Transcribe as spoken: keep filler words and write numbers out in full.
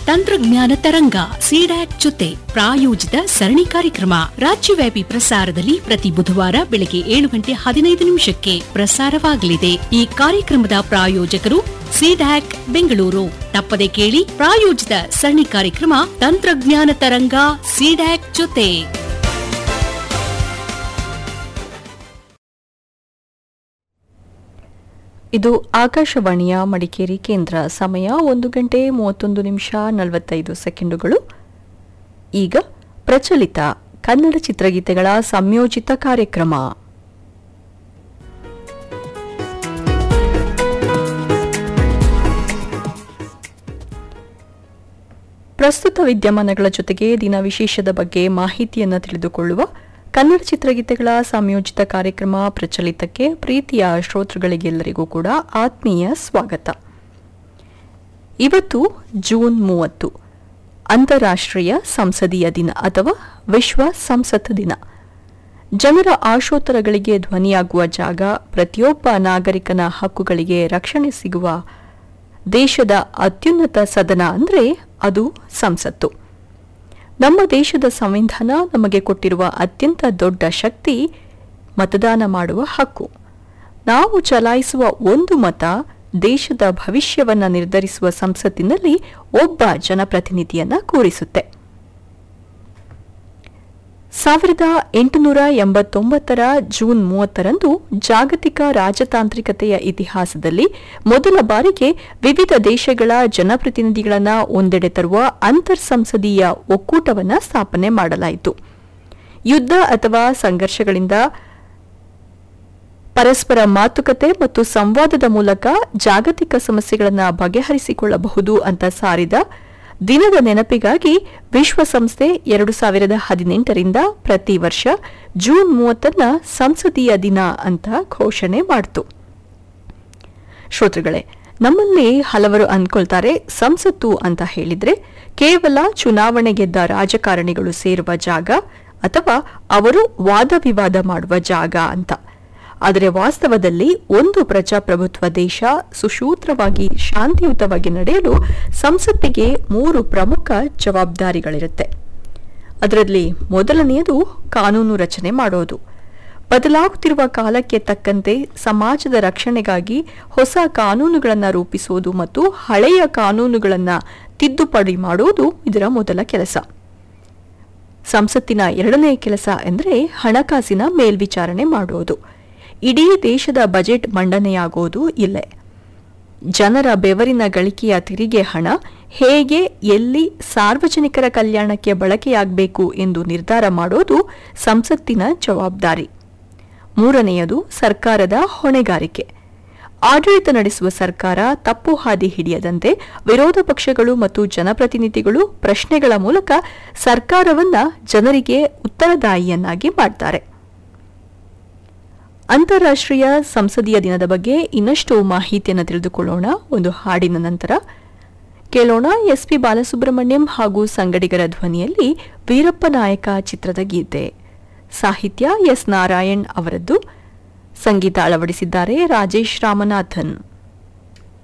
ತಂತ್ರಜ್ಞಾನ ತರಂಗ ಸಿಡ್ಯಾಕ್ ಜೊತೆ ಪ್ರಾಯೋಜಿತ ಸರಣಿ ಕಾರ್ಯಕ್ರಮ ರಾಜ್ಯವ್ಯಾಪಿ ಪ್ರಸಾರದಲ್ಲಿ ಪ್ರತಿ ಬುಧವಾರ ಬೆಳಗ್ಗೆ ಏಳು ಗಂಟೆ ಹದಿನೈದು ನಿಮಿಷಕ್ಕೆ ಪ್ರಸಾರವಾಗಲಿದೆ. ಈ ಕಾರ್ಯಕ್ರಮದ ಪ್ರಾಯೋಜಕರು ಸಿಡ್ಯಾಕ್ ಬೆಂಗಳೂರು. ತಪ್ಪದೆ ಕೇಳಿ ಪ್ರಾಯೋಜಿತ ಸರಣಿ ಕಾರ್ಯಕ್ರಮ ತಂತ್ರಜ್ಞಾನ ತರಂಗ ಸಿಡ್ಯಾಕ್ ಜೊತೆ. ಇದು ಆಕಾಶವಾಣಿಯ ಮಡಿಕೇರಿ ಕೇಂದ್ರ. ಸಮಯ ಒಂದು ಗಂಟೆ ಮೂವತ್ತೊಂದು ನಿಮಿಷ ನಲವತ್ತೈದು ಸೆಕೆಂಡುಗಳು. ಈಗ ಪ್ರಚಲಿತ ಕನ್ನಡ ಚಿತ್ರಗೀತೆಗಳ ಸಂಯೋಜಿತ ಕಾರ್ಯಕ್ರಮ. ಪ್ರಸ್ತುತ ವಿದ್ಯಮಾನಗಳ ಜೊತೆಗೆ ದಿನ ವಿಶೇಷದ ಬಗ್ಗೆ ಮಾಹಿತಿಯನ್ನು ತಿಳಿದುಕೊಳ್ಳುವ ಕನ್ನಡ ಚಿತ್ರಗೀತೆಗಳ ಸಂಯೋಜಿತ ಕಾರ್ಯಕ್ರಮ ಪ್ರಚಲಿತಕ್ಕೆ ಪ್ರೀತಿಯ ಶ್ರೋತೃಗಳಿಗೆಲ್ಲರಿಗೂ ಕೂಡ ಆತ್ಮೀಯ ಸ್ವಾಗತ. ಇವತ್ತು ಜೂನ್ ಮೂವತ್ತು, ಅಂತಾರಾಷ್ಟ್ರೀಯ ಸಂಸದೀಯ ದಿನ ಅಥವಾ ವಿಶ್ವ ಸಂಸತ್ ದಿನ. ಜನರ ಆಶೋತ್ತರಗಳಿಗೆ ಧ್ವನಿಯಾಗುವ ಜಾಗ, ಪ್ರತಿಯೊಬ್ಬ ನಾಗರಿಕನ ಹಕ್ಕುಗಳಿಗೆ ರಕ್ಷಣೆ ಸಿಗುವ ದೇಶದ ಅತ್ಯುನ್ನತ ಸದನ ಅಂದರೆ ಅದು ಸಂಸತ್ತು. ನಮ್ಮ ದೇಶದ ಸಂವಿಧಾನ ನಮಗೆ ಕೊಟ್ಟಿರುವ ಅತ್ಯಂತ ದೊಡ್ಡ ಶಕ್ತಿ ಮತದಾನ ಮಾಡುವ ಹಕ್ಕು. ನಾವು ಚಲಾಯಿಸುವ ಒಂದು ಮತ ದೇಶದ ಭವಿಷ್ಯವನ್ನು ನಿರ್ಧರಿಸುವ ಸಂಸತ್ತಿನಲ್ಲಿ ಒಬ್ಬ ಜನಪ್ರತಿನಿಧಿಯನ್ನ ಕೂರಿಸುತ್ತೆ. ಸಾವಿರದ ಎಂಟುನೂರ ಎಂಬತ್ತೊಂಬತ್ತರ ಜೂನ್ ಮೂವತ್ತರಂದು ಜಾಗತಿಕ ರಾಜತಾಂತ್ರಿಕತೆಯ ಇತಿಹಾಸದಲ್ಲಿ ಮೊದಲ ಬಾರಿಗೆ ವಿವಿಧ ದೇಶಗಳ ಜನಪ್ರತಿನಿಧಿಗಳನ್ನು ಒಂದೆಡೆ ತರುವ ಅಂತರ್ ಸಂಸದೀಯ ಒಕ್ಕೂಟವನ್ನು ಸ್ಥಾಪನೆ ಮಾಡಲಾಯಿತು. ಯುದ್ಧ ಅಥವಾ ಸಂಘರ್ಷಗಳಿಂದ ಪರಸ್ಪರ ಮಾತುಕತೆ ಮತ್ತು ಸಂವಾದದ ಮೂಲಕ ಜಾಗತಿಕ ಸಮಸ್ಯೆಗಳನ್ನು ಬಗೆಹರಿಸಿಕೊಳ್ಳಬಹುದು ಅಂತ ಸಾರಿದ ದಿನದ ನೆನಪಿಗಾಗಿ ವಿಶ್ವಸಂಸ್ಥೆ ಎರಡು ಸಾವಿರದ ಹದಿನೆಂಟರಿಂದ ಪ್ರತಿ ವರ್ಷ ಜೂನ್ ಮೂವತ್ತನ್ನ ಸಂಸದೀಯ ದಿನ ಅಂತ ಘೋಷಣೆ ಮಾಡಿತು. ಶ್ರೋತೃಗಳೇ, ನಮ್ಮಲ್ಲಿ ಹಲವರು ಅಂದ್ಕೊಳ್ತಾರೆ ಸಂಸತ್ತು ಅಂತ ಹೇಳಿದ್ರೆ ಕೇವಲ ಚುನಾವಣೆ ಗೆದ್ದ ರಾಜಕಾರಣಿಗಳು ಸೇರುವ ಜಾಗ ಅಥವಾ ಅವರು ವಾದ ವಿವಾದ ಮಾಡುವ ಜಾಗ ಅಂತ. ಆದರೆ ವಾಸ್ತವದಲ್ಲಿ ಒಂದು ಪ್ರಜಾಪ್ರಭುತ್ವ ದೇಶ ಸುಸೂತ್ರವಾಗಿ ಶಾಂತಿಯುತವಾಗಿ ನಡೆಯಲು ಸಂಸತ್ತಿಗೆ ಮೂರು ಪ್ರಮುಖ ಜವಾಬ್ದಾರಿಗಳಿರುತ್ತೆ. ಅದರಲ್ಲಿ ಮೊದಲನೆಯದು ಕಾನೂನು ರಚನೆ ಮಾಡೋದು. ಬದಲಾಗುತ್ತಿರುವ ಕಾಲಕ್ಕೆ ತಕ್ಕಂತೆ ಸಮಾಜದ ರಕ್ಷಣೆಗಾಗಿ ಹೊಸ ಕಾನೂನುಗಳನ್ನು ರೂಪಿಸುವುದು ಮತ್ತು ಹಳೆಯ ಕಾನೂನುಗಳನ್ನು ತಿದ್ದುಪಡಿ ಮಾಡುವುದು ಇದರ ಮೊದಲ ಕೆಲಸ. ಸಂಸತ್ತಿನ ಎರಡನೇ ಕೆಲಸ ಎಂದರೆ ಹಣಕಾಸಿನ ಮೇಲ್ವಿಚಾರಣೆ ಮಾಡುವುದು. ಇಡೀ ದೇಶದ ಬಜೆಟ್ ಮಂಡನೆಯಾಗುವುದು ಇಲ್ಲೇ. ಜನರ ಬೆವರಿನ ಗಳಿಕೆಯ ತೆರಿಗೆ ಹಣ ಹೇಗೆ ಎಲ್ಲಿ ಸಾರ್ವಜನಿಕರ ಕಲ್ಯಾಣಕ್ಕೆ ಬಳಕೆಯಾಗಬೇಕು ಎಂದು ನಿರ್ಧಾರ ಮಾಡೋದು ಸಂಸತ್ತಿನ ಜವಾಬ್ದಾರಿ. ಮೂರನೆಯದು ಸರ್ಕಾರದ ಹೊಣೆಗಾರಿಕೆ. ಆಡಳಿತ ನಡೆಸುವ ಸರ್ಕಾರ ತಪ್ಪು ಹಾದಿ ಹಿಡಿಯದಂತೆ ವಿರೋಧ ಪಕ್ಷಗಳು ಮತ್ತು ಜನಪ್ರತಿನಿಧಿಗಳು ಪ್ರಶ್ನೆಗಳ ಮೂಲಕ ಸರ್ಕಾರವನ್ನ ಜನರಿಗೆ ಉತ್ತರದಾಯಿಯನ್ನಾಗಿ ಮಾಡ್ತಾರೆ. ಅಂತಾರಾಷ್ಟ್ರೀಯ ಸಂಸದೀಯ ದಿನದ ಬಗ್ಗೆ ಇನ್ನಷ್ಟು ಮಾಹಿತಿಯನ್ನು ತಿಳಿದುಕೊಳ್ಳೋಣ ಒಂದು ಹಾಡಿನ ನಂತರ. ಕೇಳೋಣ ಎಸ್ ಪಿ ಬಾಲಸುಬ್ರಹ್ಮಣ್ಯಂ ಹಾಗೂ ಸಂಗಡಿಗರ ಧ್ವನಿಯಲ್ಲಿ ವೀರಪ್ಪ ನಾಯಕ ಚಿತ್ರದ ಗೀತೆ. ಸಾಹಿತ್ಯ ಎಸ್ ನಾರಾಯಣ್ ಅವರದ್ದು, ಸಂಗೀತ ಅಳವಡಿಸಿದ್ದಾರೆ ರಾಜೇಶ್ ರಾಮನಾಥನ್.